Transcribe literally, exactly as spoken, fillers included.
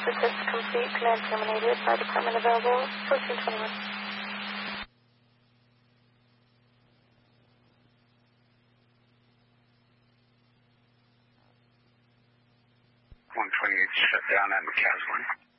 Request complete. Command terminated. Fire department available. fourteen twenty-one. one twenty-eight shut down on the Casline.